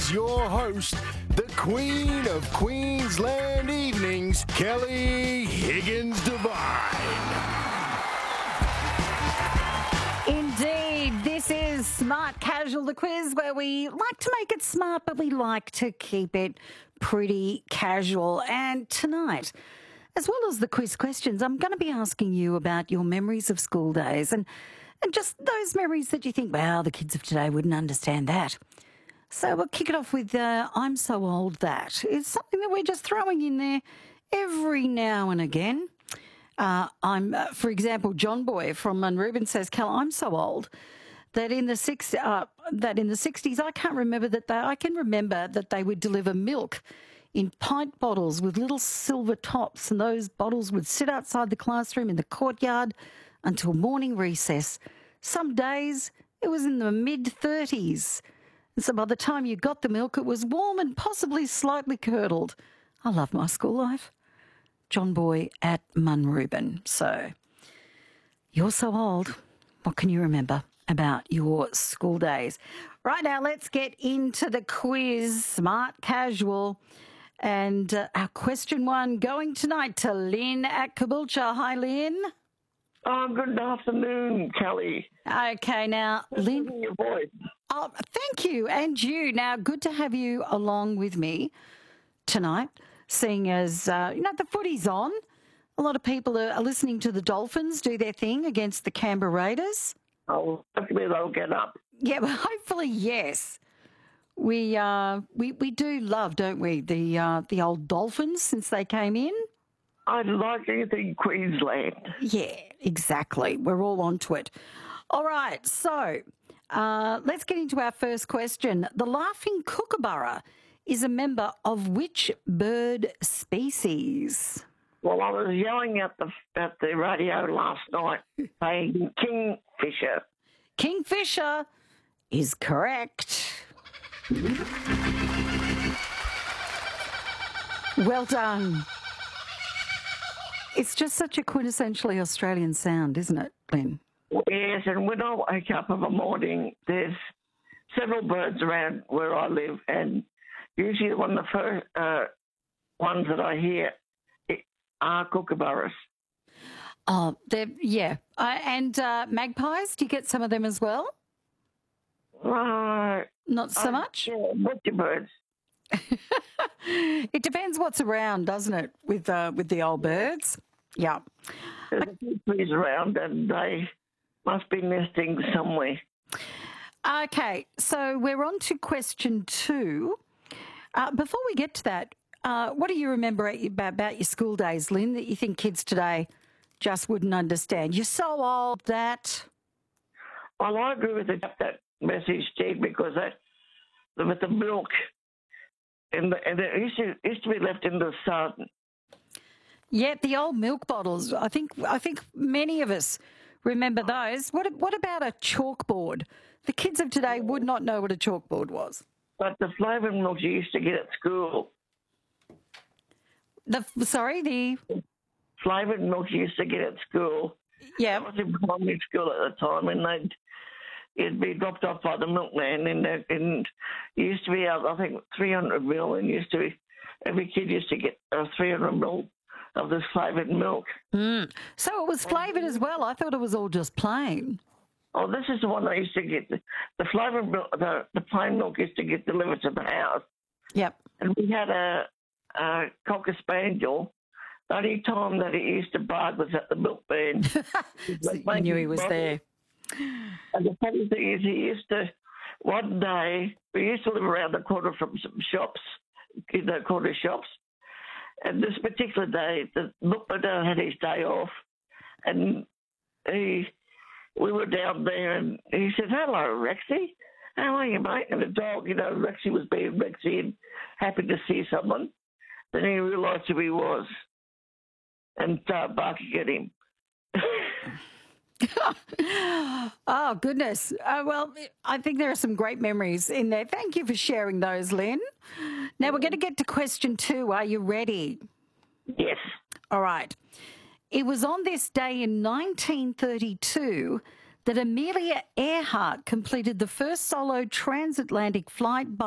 is your host, the Queen of Queensland Evenings, Kelly Higgins Devine. Indeed, this is Smart Casual, the quiz where we like to make it smart, but we like to keep it pretty casual. And tonight, as well as the quiz questions, I'm going to be asking you about your memories of school days and just those memories that you think, well, the kids of today wouldn't understand that. So we'll kick it off with I'm So Old That. It's something that we're just throwing in there every now and again. For example, John Boy from Munrooban says, Cal, I'm so old that in the 60s, I can't remember that I can remember that they would deliver milk in pint bottles with little silver tops, and those bottles would sit outside the classroom in the courtyard until morning recess. Some days it was in the mid-30s. And so by the time you got the milk, it was warm and possibly slightly curdled. I love my school life. John Boy at Munrooban. So, you're so old. What can you remember about your school days? Right now, let's get into the quiz, Smart Casual. And our question one going tonight to Lynn at Caboolture. Hi, Lynn. Oh, good afternoon, Kelly. Okay, now, Lynn. Your voice. Oh, thank you. And you. Now, good to have you along with me tonight, seeing as, the footy's on. A lot of people are listening to the Dolphins do their thing against the Canberra Raiders. Oh, hopefully they'll get up. Yeah, well, hopefully, yes. We do love, don't we, the old Dolphins since they came in? I'd like anything Queensland. Yeah, exactly. We're all onto it. All right, so let's get into our first question. The laughing kookaburra is a member of which bird species? Well, I was yelling at the radio last night saying kingfisher. Kingfisher is correct. Well done. It's just such a quintessentially Australian sound, isn't it, Lynn? Yes, and when I wake up in the morning, there's several birds around where I live, and usually one of the first ones that I hear are kookaburras. Oh, yeah. And magpies, do you get some of them as well? Not so much? Yeah, butcher birds. It depends what's around, doesn't it, with the old birds? Yeah. There's a few trees around, and they must be nesting somewhere. Okay, so we're on to question 2. Before we get to that, what do you remember about your school days, Lynn, that you think kids today just wouldn't understand? You're so old that... Well, I agree with that message, Steve, because with the milk, and it used to be left in the sun. Yeah, the old milk bottles. I think many of us remember those. What about a chalkboard? The kids of today would not know what a chalkboard was. But the flavoured milk you used to get at school. The flavoured milk you used to get at school. Yeah. I was in primary school at the time, and it'd be dropped off by the milkman, and it used to be, I think, 300 mil, and every kid used to get 300 mil of this flavoured milk. Mm. So it was flavoured as well. I thought it was all just plain. Oh, this is the one I used to get. The flavoured milk, the plain milk used to get delivered to the house. Yep. And we had a Cocker Spaniel. The only time that he used to bark was at the milkman. So you knew he was there. And the funny thing is, one day, we used to live around the corner from some shops, corner shops. And this particular day, the milkman had his day off. And we were down there, and he said, "Hello, Rexy. How are you, mate?" And the dog, Rexy was being Rexy and happy to see someone. Then he realised who he was and started barking at him. Oh, goodness. Well, I think there are some great memories in there. Thank you for sharing those, Lynn. Now we're going to get to question 2. Are you ready? Yes. All right. It was on this day in 1932 that Amelia Earhart completed the first solo transatlantic flight by